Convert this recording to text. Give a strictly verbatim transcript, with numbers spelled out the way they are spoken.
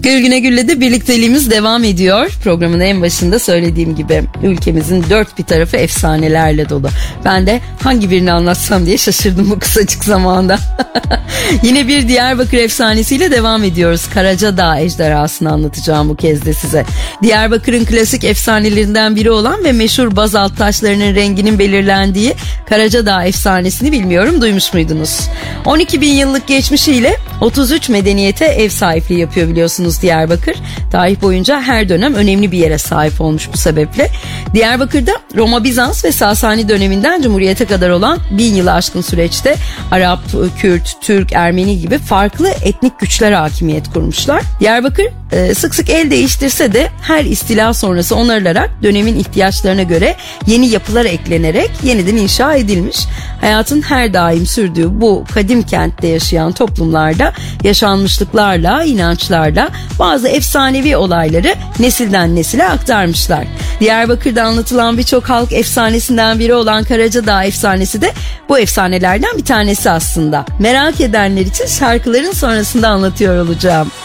Gül Güne Gül'le de birlikteliğimiz devam ediyor. Programın en başında söylediğim gibi ülkemizin dört bir tarafı efsanelerle dolu. Ben de hangi birini anlatsam diye şaşırdım bu kısacık zamanda. Yine bir Diyarbakır efsanesiyle devam ediyoruz. Karacadağ ejderhasını anlatacağım bu kez de size. Diyarbakır'ın klasik efsanelerinden biri olan ve meşhur bazalt taşlarının renginin belirlendiği Karacadağ efsanesini bilmiyorum, duymuş muydunuz? on iki bin yıllık geçmişiyle otuz üç medeniyete ev sahipliği yapıyor biliyorsunuz Diyarbakır. Tarih boyunca her dönem önemli bir yere sahip olmuş bu sebeple. Diyarbakır'da Roma, Bizans ve Sasani döneminden Cumhuriyet'e kadar olan bin yılı aşkın süreçte Arap, Kürt, Türk, Ermeni gibi farklı etnik güçler hakimiyet kurmuşlar. Diyarbakır e, sık sık el değiştirse de her istila sonrası onarılarak dönemin ihtiyaçlarına göre yeni yapılar eklenerek yeniden inşa edilmiş. Hayatın her daim sürdüğü bu kadim kentte yaşayan toplumlarda yaşanmışlıklarla, inançlarla bazı efsanevi olayları nesilden nesile aktarmışlar. Diyarbakır'da anlatılan birçok halk efsanesinden biri olan Karacadağ efsanesi de bu efsanelerden bir tanesi aslında. Merak edenler için şarkıların sonrasında anlatıyor olacağım.